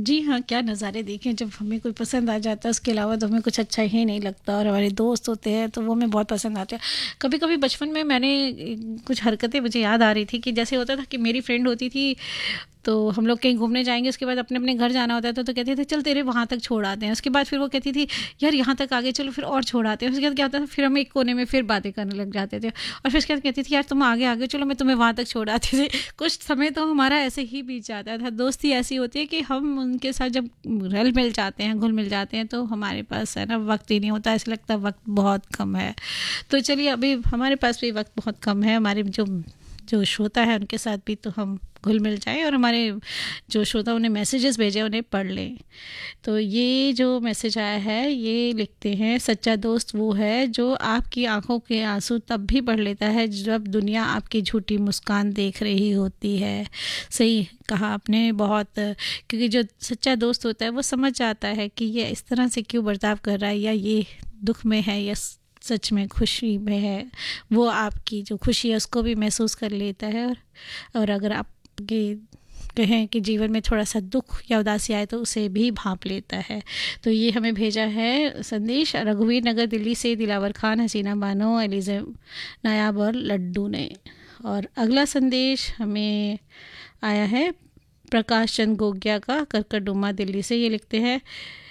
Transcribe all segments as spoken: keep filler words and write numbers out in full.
जी हाँ, क्या नज़ारे देखें जब हमें कोई पसंद आ जाता है, उसके अलावा तो हमें कुछ अच्छा ही नहीं लगता। और हमारे दोस्त होते हैं तो वो हमें बहुत पसंद आते हैं। कभी-कभी बचपन में मैंने कुछ हरकतें मुझे याद आ रही थी कि जैसे होता था कि मेरी फ्रेंड होती थी, तो हम लोग कहीं घूमने जाएँगे, उसके बाद अपने-अपने घर जाना होता था, तो कहते थे चल तेरे वहाँ तक छोड़ आते हैं। उसके बाद फिर वो कहती थी यार यहाँ तक आगे चलो, फिर और छोड़ आते हैं। उसके बाद क्या होता था, फिर हम एक कोने में फिर बातें करने लग जाते थे और फिर उसके बाद कहती थी यार तुम आगे आगे चलो, मैं तुम्हें वहाँ तक छोड़ आती थी। कुछ समय तो हमारा ऐसे ही बीत जाता था। दोस्ती ऐसी होती है कि हम उनके साथ जब रल मिल जाते हैं, घुल मिल जाते हैं, तो हमारे पास है ना वक्त ही नहीं होता, ऐसा लगता है वक्त बहुत कम है। तो चलिए अभी हमारे पास भी वक्त बहुत कम है, हमारे जो जो श्रोता है उनके साथ भी तो हम घुल मिल जाएं और हमारे जो श्रोता उन्हें मैसेजेस भेजे उन्हें पढ़ लें। तो ये जो मैसेज आया है, ये लिखते हैं सच्चा दोस्त वो है जो आपकी आंखों के आंसू तब भी पढ़ लेता है जब दुनिया आपकी झूठी मुस्कान देख रही होती है। सही कहा आपने बहुत, क्योंकि जो सच्चा दोस्त होता है वो समझ जाता है कि ये इस तरह से क्यों बर्ताव कर रहा है, या ये दुख में है या सच में खुशी में है। वो आपकी जो खुशी है उसको भी महसूस कर लेता है। और, और अगर आप कि कहें कि जीवन में थोड़ा सा दुख या उदासी आए तो उसे भी भांप लेता है। तो ये हमें भेजा है संदेश रघुवीर नगर दिल्ली से दिलावर खान, हसीना बानो, एलिजा नायाब और लड्डू ने। और अगला संदेश हमें आया है प्रकाश चंद गोगिया का, करकरडुमा दिल्ली से। ये लिखते हैं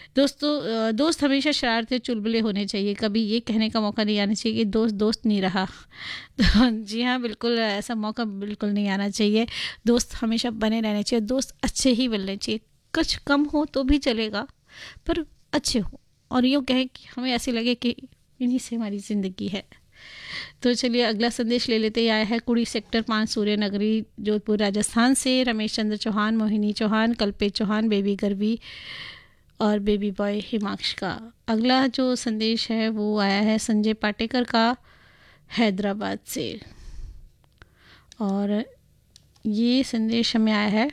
दोस्तों दोस्त हमेशा शरारती चुलबुले होने चाहिए, कभी ये कहने का मौका नहीं आना चाहिए कि दोस्त दोस्त नहीं रहा। तो जी हाँ, बिल्कुल ऐसा मौका बिल्कुल नहीं आना चाहिए। दोस्त हमेशा बने रहने चाहिए, दोस्त अच्छे ही बनने चाहिए। कुछ कम हो तो भी चलेगा पर अच्छे हो, और यूँ कहें कि हमें ऐसे लगे कि इन्हीं से हमारी ज़िंदगी है। तो चलिए अगला संदेश ले लेते। आया है कुड़ी सेक्टर पाँच सूर्य नगरी जोधपुर राजस्थान से रमेश चंद्र चौहान, मोहिनी चौहान, कल्पे चौहान, बेबी गर्वी और बेबी बॉय हिमांश का। अगला जो संदेश है वो आया है संजय पाटेकर का, हैदराबाद से। और ये संदेश हमें आया है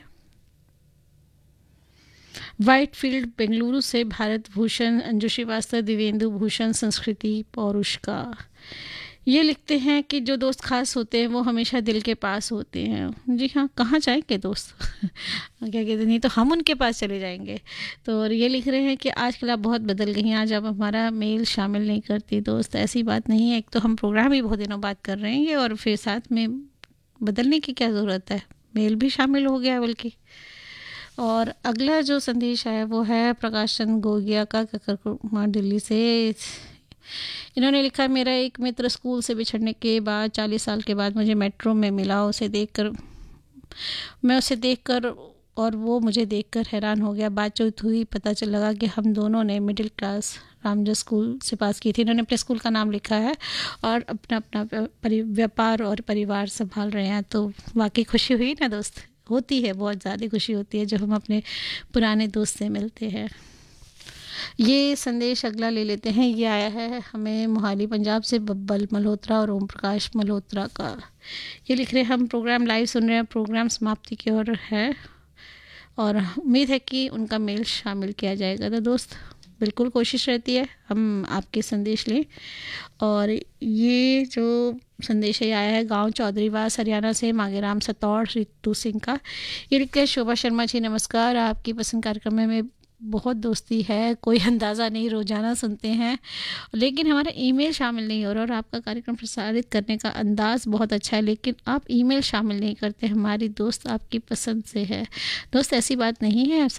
वाइटफील्ड बेंगलुरु से भारत भूषण, अंजू श्रीवास्तव, दिव्येंदु भूषण, संस्कृति पौरुष का। ये लिखते हैं कि जो दोस्त खास होते हैं वो हमेशा दिल के पास होते हैं। जी हाँ, कहाँ जाएंगे दोस्त क्या कहते हैं, नहीं तो हम उनके पास चले जाएंगे। तो और ये लिख रहे हैं कि आजकल आप बहुत बदल गई हैं, आज आप हमारा मेल शामिल नहीं करती दोस्त। ऐसी बात नहीं है, एक तो हम प्रोग्राम ही बहुत दिनों बाद कर रहे हैं और फिर साथ में बदलने की क्या ज़रूरत है, मेल भी शामिल हो गया बल्कि। और अगला जो संदेश है वो है प्रकाश चंद गोगिया का, ककरकुमा दिल्ली से। इन्होंने लिखा मेरा एक मित्र स्कूल से बिछड़ने के बाद चालीस साल के बाद मुझे मेट्रो में मिला। उसे देखकर मैं उसे देखकर और वो मुझे देखकर हैरान हो गया। बातचीत हुई, पता चल लगा कि हम दोनों ने मिडिल क्लास रामजस स्कूल से पास की थी। इन्होंने अपने स्कूल का नाम लिखा है और अपना अपना व्यापार और परिवार संभाल रहे हैं। तो वाकई खुशी हुई ना दोस्त, होती है, बहुत ज़्यादा खुशी होती है जब हम अपने पुराने दोस्त से मिलते हैं। ये संदेश अगला ले लेते हैं। ये आया है हमें मोहाली पंजाब से बब्बल मल्होत्रा और ओम प्रकाश मल्होत्रा का। ये लिख रहे हैं हम प्रोग्राम लाइव सुन रहे हैं, प्रोग्राम समाप्ति की ओर है और उम्मीद है कि उनका मेल शामिल किया जाएगा। तो दोस्त बिल्कुल कोशिश रहती है हम आपके संदेश लें। और ये जो संदेश है आया है गांव चौधरीवास हरियाणा से मांगेराम सतौड़ रितु सिंह का। ये लिखते हैं शोभा शर्मा जी नमस्कार, आपकी पसंद कार्यक्रम में बहुत दोस्ती है, कोई अंदाज़ा नहीं, रोज़ाना सुनते हैं लेकिन हमारा ईमेल शामिल नहीं हो रहा, और आपका कार्यक्रम प्रसारित करने का अंदाज़ बहुत अच्छा है लेकिन आप ईमेल शामिल नहीं करते। हमारी दोस्त आपकी पसंद से है। दोस्त ऐसी बात नहीं है,